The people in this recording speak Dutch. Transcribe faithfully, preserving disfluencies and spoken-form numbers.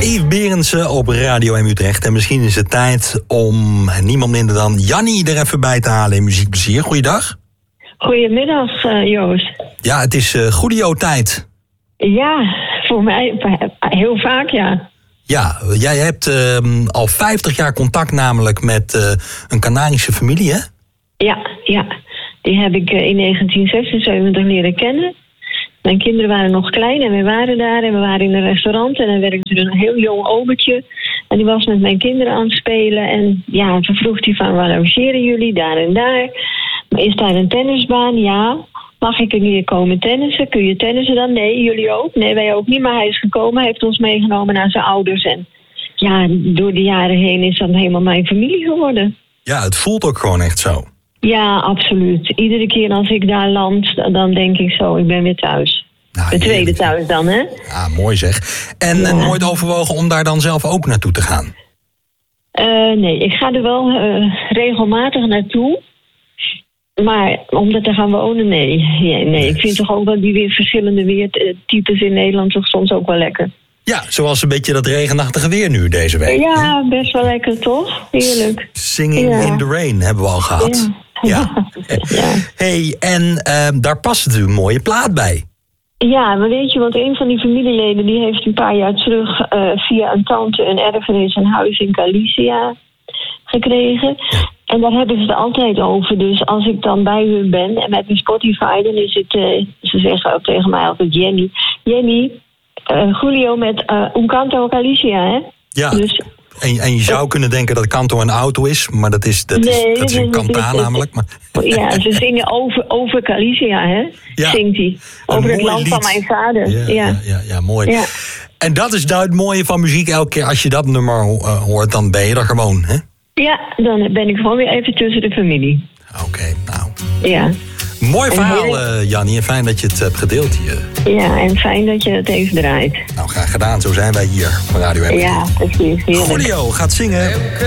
Yves Berendsen op Radio M Utrecht. En misschien is het tijd om niemand minder dan Jannie er even bij te halen in Muziekplezier. Goeiedag. Goedemiddag, uh, Joost. Ja, het is uh, Goedio-tijd. Ja, voor mij heel vaak, ja. Ja, jij hebt uh, al vijftig jaar contact namelijk met uh, een Canarische familie, hè? Ja, ja. Die heb ik uh, in negentien zesenzeventig leren kennen. Mijn kinderen waren nog klein en we waren daar en we waren in een restaurant. En dan werkte er een heel jong obertje. En die was met mijn kinderen aan het spelen. En ja, toen vroeg hij van, waar logeren jullie? Daar en daar. Maar is daar een tennisbaan? Ja. Mag ik er hier komen tennissen? Kun je tennissen dan? Nee, jullie ook? Nee, wij ook niet. Maar hij is gekomen, hij heeft ons meegenomen naar zijn ouders. En ja, door de jaren heen is dat helemaal mijn familie geworden. Ja, het voelt ook gewoon echt zo. Ja, absoluut. Iedere keer als ik daar land, dan denk ik zo, ik ben weer thuis. Nou, de tweede heerlijk. Thuis dan, hè? Ja, mooi zeg. En, ja. en nooit overwogen om daar dan zelf ook naartoe te gaan? Uh, nee, ik ga er wel uh, regelmatig naartoe. Maar om daar te gaan wonen, nee. Ja, nee. Ik vind toch ook wel die weer verschillende weertypes in Nederland toch soms ook wel lekker. Ja, zoals een beetje dat regenachtige weer nu deze week. Ja, best wel lekker, toch? Heerlijk. Singing ja. in the rain hebben we al gehad. Ja. ja. ja. Hey, en uh, daar past natuurlijk een mooie plaat bij. Ja, maar weet je, want een van die familieleden die heeft een paar jaar terug uh, via een tante een erfenis, een huis in Galicia gekregen. Ja. En daar hebben ze het altijd over. Dus als ik dan bij hun ben en met mijn Spotify, dan is het, uh, ze zeggen ook tegen mij altijd Jenny. Jenny, uh, Julio met uh, Un Canto Galicia, hè? Ja, dus, en, en je zou uh, kunnen denken dat Canto een auto is, maar dat is, dat nee, is, dat is een Canta namelijk. Maar. Ja, ze zingen over, over Galicia, hè? Ja, zingt hij. Over het land lied. Van mijn vader. Ja, ja. ja, ja, ja mooi. Ja. En dat is nou het mooie van muziek. Elke keer als je dat nummer uh, hoort, dan ben je er gewoon, hè? Ja, dan ben ik gewoon weer even tussen de familie. Oké, okay, nou. Ja. Mooi verhaal, uh, Jannie. En fijn dat je het hebt gedeeld hier. Ja, en fijn dat je het even draait. Nou, graag gedaan. Zo zijn wij hier van Radio M. Ja, precies. Goedio gaat zingen.